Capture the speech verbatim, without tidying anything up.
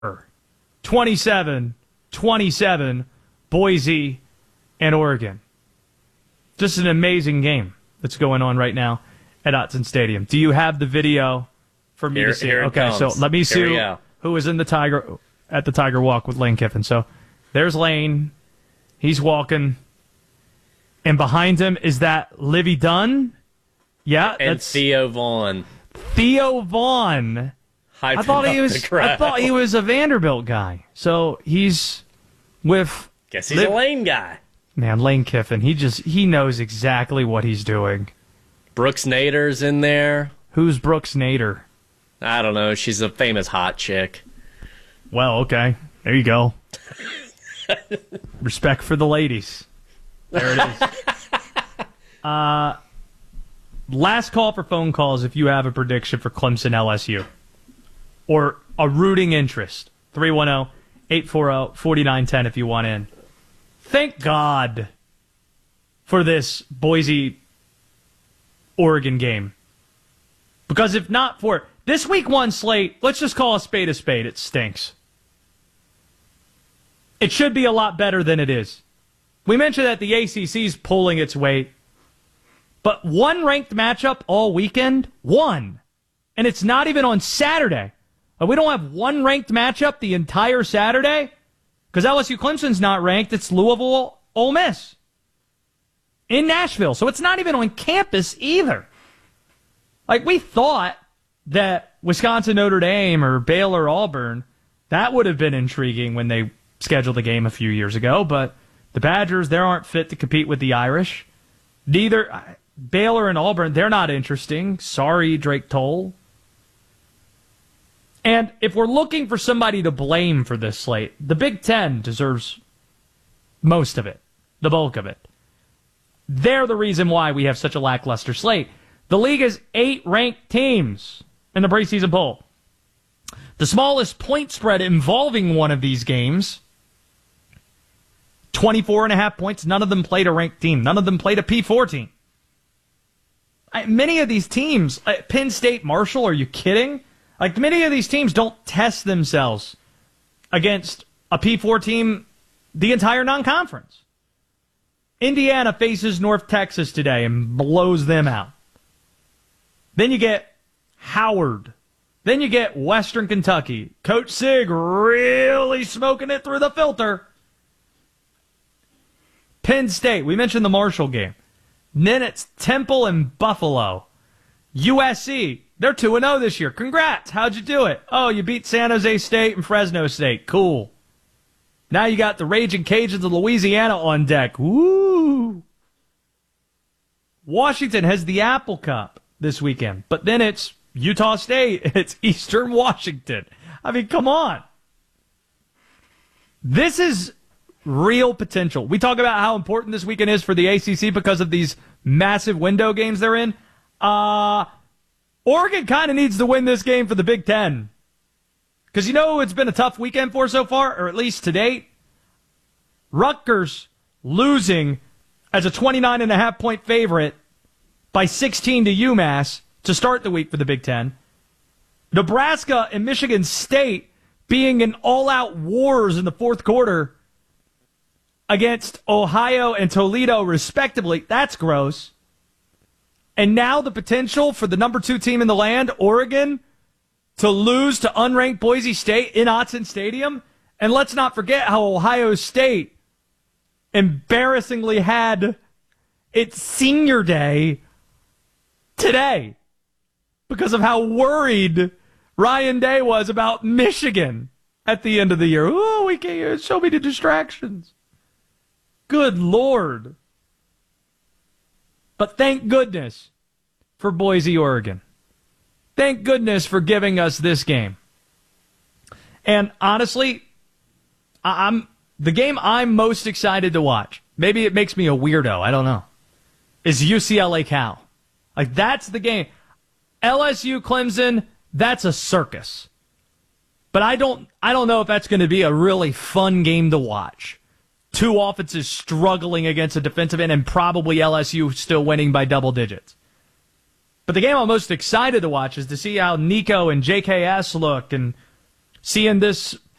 twenty-seven twenty-seven, Boise and Oregon. Just an amazing game that's going on right now at Autzen Stadium. Do you have the video for me here, to see? Here it okay, comes. so let me see who, who was in the Tiger at the Tiger Walk with Lane Kiffin. So there's Lane. He's walking. And behind him is that Livy Dunn? Yeah, and that's Theo Vaughn. Theo Vaughn. Hyping I thought he up was. the crowd. I thought he was a Vanderbilt guy. So he's with. Guess he's Liv- a Lane guy. Man, Lane Kiffin. He just he knows exactly what he's doing. Brooks Nader's in there. Who's Brooks Nader? I don't know. She's a famous hot chick. Well, okay. There you go. Respect for the ladies. There it is. uh, last call for phone calls if you have a prediction for Clemson L S U. Or a rooting interest. three one zero, eight four zero, four nine one zero if you want in. Thank God for this Boise Oregon game. Because if not for this week one slate, let's just call a spade a spade. It stinks. It should be a lot better than it is. We mentioned that the A C C's pulling its weight. But one ranked matchup all weekend? One. And it's not even on Saturday. We don't have one ranked matchup the entire Saturday? Because L S U Clemson's not ranked. It's Louisville, Ole Miss. In Nashville. So it's not even on campus either. Like, we thought that Wisconsin, Notre Dame, or Baylor, Auburn, that would have been intriguing when they scheduled the game a few years ago. But the Badgers, they aren't fit to compete with the Irish. Neither Baylor and Auburn, they're not interesting. Sorry, Drake Toll. And if we're looking for somebody to blame for this slate, the Big Ten deserves most of it, the bulk of it. They're the reason why we have such a lackluster slate. The league has eight ranked teams in the preseason poll. The smallest point spread involving one of these games, twenty-four and a half points. None of them played a ranked team. None of them played a P four team. I, many of these teams, uh, Penn State, Marshall, are you kidding? Like, many of these teams don't test themselves against a P four team the entire non-conference. Indiana faces North Texas today and blows them out. Then you get Howard. Then you get Western Kentucky. Coach Sig really smoking it through the filter. Penn State. We mentioned the Marshall game. Then it's Temple and Buffalo. U S C. They're two and oh this year. Congrats. How'd you do it? Oh, you beat San Jose State and Fresno State. Cool. Now you got the Raging Cajuns of Louisiana on deck. Woo! Washington has the Apple Cup this weekend. But then it's Utah State. It's Eastern Washington. I mean, come on. This is real potential. We talk about how important this weekend is for the A C C because of these massive window games they're in. Uh... Oregon kind of needs to win this game for the Big Ten. Because you know it's been a tough weekend for so far, or at least to date? Rutgers losing as a twenty-nine and a half point favorite by sixteen to UMass to start the week for the Big Ten. Nebraska and Michigan State being in all-out wars in the fourth quarter against Ohio and Toledo, respectively. That's gross. And now the potential for the number two team in the land, Oregon, to lose to unranked Boise State in Autzen Stadium. And let's not forget how Ohio State embarrassingly had its senior day today because of how worried Ryan Day was about Michigan at the end of the year. Oh, we can't show me the distractions. Good Lord. But thank goodness for Boise, Oregon. Thank goodness for giving us this game. And honestly, I'm the game I'm most excited to watch. Maybe it makes me a weirdo. I don't know. Is U C L A Cal. Like, that's the game. L S U Clemson, that's a circus. But I don't I don't know if that's going to be a really fun game to watch. Two offenses struggling against a defensive end and probably L S U still winning by double digits. But the game I'm most excited to watch is to see how Nico and J K S look and seeing this